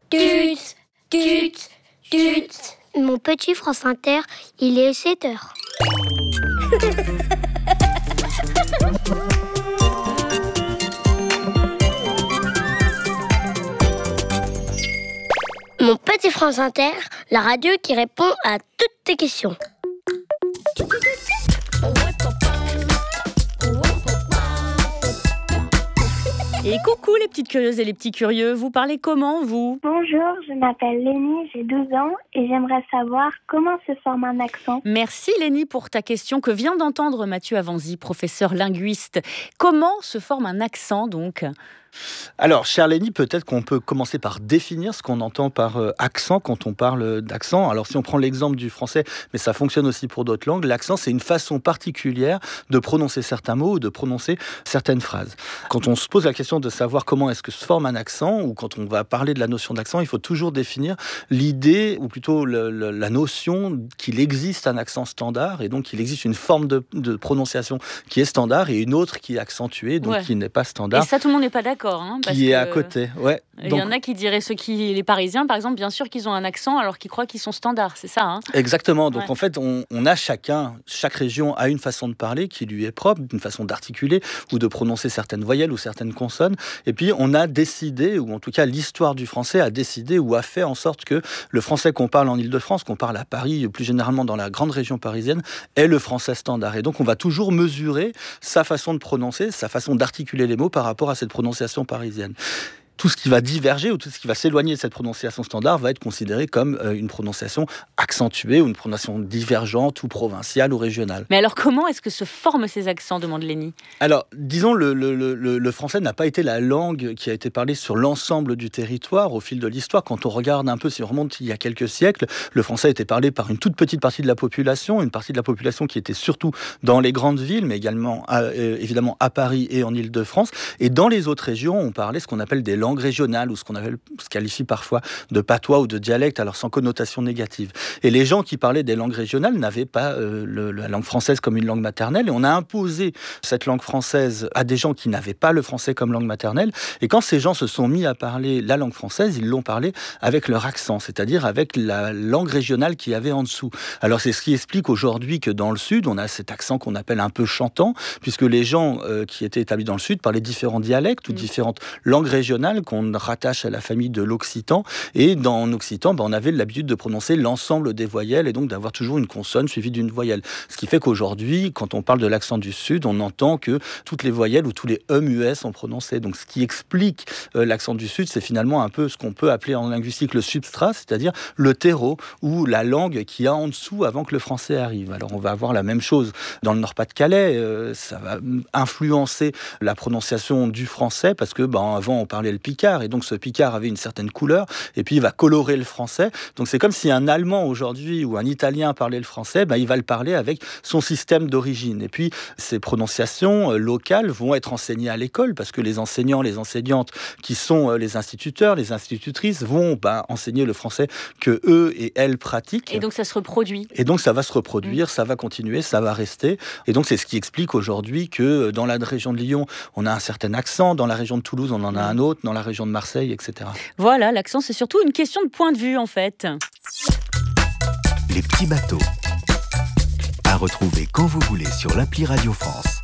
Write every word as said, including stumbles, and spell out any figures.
Tut, tut, tut. Mon petit France Inter, il est sept heures. Mon petit France Inter, la radio qui répond à toutes tes questions. Et coucou les petites curieuses et les petits curieux, vous parlez comment vous ? Bonjour, je m'appelle Lénie, j'ai douze ans et j'aimerais savoir comment se forme un accent. Merci Lénie pour ta question que vient d'entendre Mathieu Avanzi, professeur linguiste. Comment se forme un accent donc ? Alors, cher Lénie, peut-être qu'on peut commencer par définir ce qu'on entend par euh, accent quand on parle d'accent. Alors, si on prend l'exemple du français, mais ça fonctionne aussi pour d'autres langues, l'accent, c'est une façon particulière de prononcer certains mots ou de prononcer certaines phrases. Quand on se pose la question de savoir comment est-ce que se forme un accent, ou quand on va parler de la notion d'accent, il faut toujours définir l'idée, ou plutôt le, le, la notion qu'il existe un accent standard, et donc qu'il existe une forme de, de prononciation qui est standard, et une autre qui est accentuée, donc ouais. qui n'est pas standard. Et ça, tout le monde n'est pas d'accord. Hein, parce qui est que à côté, ouais. Il y en a qui diraient, ceux qui, les Parisiens par exemple, bien sûr qu'ils ont un accent alors qu'ils croient qu'ils sont standards, c'est ça hein ? Exactement, donc ouais. en fait on, on a chacun, chaque région a une façon de parler qui lui est propre, une façon d'articuler ou de prononcer certaines voyelles ou certaines consonnes, et puis on a décidé, ou en tout cas l'histoire du français a décidé ou a fait en sorte que le français qu'on parle en Île-de-France, qu'on parle à Paris, plus généralement dans la grande région parisienne, est le français standard, et donc on va toujours mesurer sa façon de prononcer, sa façon d'articuler les mots par rapport à cette prononciation parisienne. Tout ce qui va diverger ou tout ce qui va s'éloigner de cette prononciation standard va être considéré comme euh, une prononciation accentuée ou une prononciation divergente ou provinciale ou régionale. Mais alors comment est-ce que se forment ces accents, demande Lénie ? Alors, disons, le, le, le, le français n'a pas été la langue qui a été parlée sur l'ensemble du territoire au fil de l'histoire. Quand on regarde un peu, si on remonte il y a quelques siècles, le français a été parlé par une toute petite partie de la population, une partie de la population qui était surtout dans les grandes villes, mais également à, euh, évidemment à Paris et en Île-de-France. Et dans les autres régions, on parlait ce qu'on appelle des langues régionales, ou ce qu'on appelle, se qualifie parfois de patois ou de dialecte, alors sans connotation négative. Et les gens qui parlaient des langues régionales n'avaient pas euh, le, la langue française comme une langue maternelle, et on a imposé cette langue française à des gens qui n'avaient pas le français comme langue maternelle, et quand ces gens se sont mis à parler la langue française, ils l'ont parlé avec leur accent, c'est-à-dire avec la langue régionale qu'il y avait en dessous. Alors c'est ce qui explique aujourd'hui que dans le Sud, on a cet accent qu'on appelle un peu chantant, puisque les gens euh, qui étaient établis dans le Sud parlaient différents dialectes ou mmh. différentes langues régionales qu'on rattache à la famille de l'occitan, et dans en occitan, ben, on avait l'habitude de prononcer l'ensemble des voyelles, et donc d'avoir toujours une consonne suivie d'une voyelle. Ce qui fait qu'aujourd'hui, quand on parle de l'accent du Sud, on entend que toutes les voyelles ou tous les E M U S sont prononcés. Donc ce qui explique euh, l'accent du Sud, c'est finalement un peu ce qu'on peut appeler en linguistique le substrat, c'est-à-dire le terreau ou la langue qu'il y a en dessous avant que le français arrive. Alors on va avoir la même chose dans le Nord-Pas-de-Calais, euh, ça va influencer la prononciation du français, parce que ben, avant on parlait le picard, et donc ce picard avait une certaine couleur, et puis il va colorer le français. Donc c'est comme si un Allemand aujourd'hui ou un Italien parlait le français, ben, il va le parler avec son système d'origine. Et puis ces prononciations euh, locales vont être enseignées à l'école, parce que les enseignants, les enseignantes qui sont euh, les instituteurs, les institutrices vont ben, enseigner le français que eux et elles pratiquent. Et donc ça se reproduit. Et donc ça va se reproduire, mmh. ça va continuer, ça va rester. Et donc c'est ce qui explique aujourd'hui que dans la région de Lyon, on a un certain accent, dans la région de Toulouse, on en a un autre, dans la région de Marseille, et cetera. Voilà, l'accent, c'est surtout une question de point de vue, en fait. Les petits bateaux. À retrouver quand vous voulez sur l'appli Radio France.